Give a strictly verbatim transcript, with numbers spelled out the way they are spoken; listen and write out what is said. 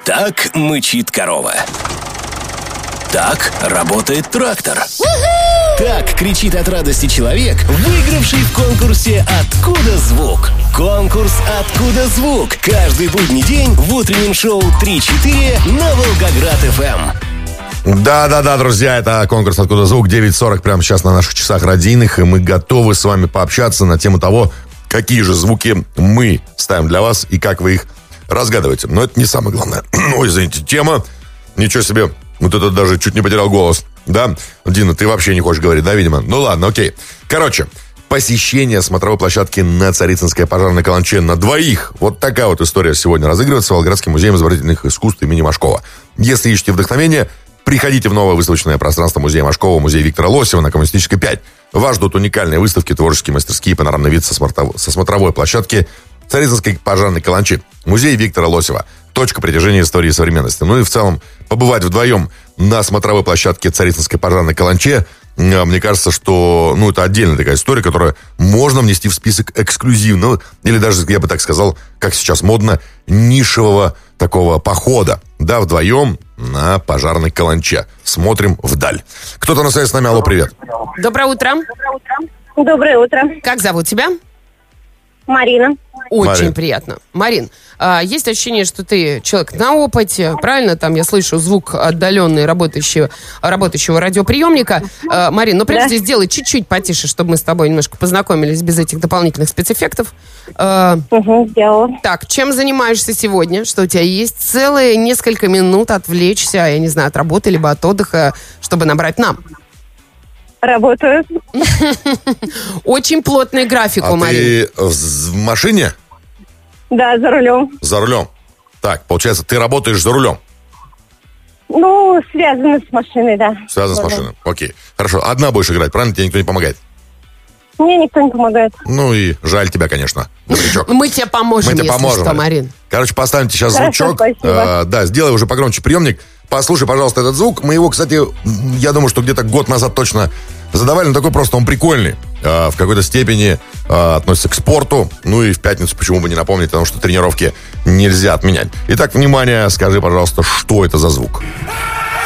Так мычит корова. Так работает трактор. Так кричит от радости человек, выигравший в конкурсе «Откуда звук?». Конкурс «Откуда звук?» каждый будний день в утреннем шоу три-четыре на Волгоград-ФМ. Да-да-да, друзья, это конкурс «Откуда звук?» девять сорок прямо сейчас на наших часах радийных, и мы готовы с вами пообщаться на тему того, какие же звуки мы ставим для вас и как вы их разгадываете. Но это не самое главное. Ой, извините, тема. Ничего себе, вот это даже чуть не потерял голос. Да, Дина, ты вообще не хочешь говорить, да, видимо? Ну ладно, окей. Короче, посещение смотровой площадки на Царицынской пожарной каланче на двоих. Вот такая вот история сегодня разыгрывается Волгоградским музеем изобразительных искусств имени Машкова. Если ищете вдохновение, приходите в новое выставочное пространство музея Машкова, музей Виктора Лосева на Коммунистической пять. Вас ждут уникальные выставки, творческие мастерские, панорамный вид со, смотров... со смотровой площадки Царицынской пожарной каланчи. Музей Виктора Лосева. Точка притяжения истории и современности. Ну и в целом, побывать вдвоем на смотровой площадке Царицынской пожарной каланче, мне кажется, что, ну, это отдельная такая история, которую можно внести в список эксклюзивного, или даже, я бы так сказал, как сейчас модно, нишевого такого похода. Да, вдвоем на пожарной каланче. Смотрим вдаль. Кто-то на связи с нами. Алло, привет. Доброе утро. Доброе утро. Как зовут тебя? Марина. Очень Марин. приятно. Марин, а, есть ощущение, что ты человек на опыте, правильно? Там я слышу звук отдаленный работающего, работающего радиоприемника. А, Марин, ну прежде Да. сделай чуть-чуть потише, чтобы мы с тобой немножко познакомились без этих дополнительных спецэффектов. А, Угу, сделала. так, чем занимаешься сегодня? Что у тебя есть целые несколько минут отвлечься, я не знаю, от работы либо от отдыха, чтобы набрать нам. Работаю. Очень плотный график у А Марины. ты в, в машине? Да, за рулем. За рулем? Так, получается, ты работаешь за рулем? Ну, связано с машиной, да. Связано с Да, да. машиной. Окей. Хорошо. Одна будешь играть, правильно? Тебе никто не помогает? Мне никто не помогает. Ну и жаль тебя, конечно, добрячок. Мы тебе поможем, Мы тебе если поможем. что, Марин. Короче, поставим тебе сейчас Хорошо, звучок. спасибо. Э, да, сделай уже погромче приемник. Послушай, пожалуйста, этот звук. Мы его, кстати, м, я думаю, что где-то год назад точно задавали, но такой просто он прикольный. Э, в какой-то степени э, относится к спорту. Ну и в пятницу почему бы не напомнить, потому что тренировки нельзя отменять. Итак, внимание, скажи, пожалуйста, что это за звук?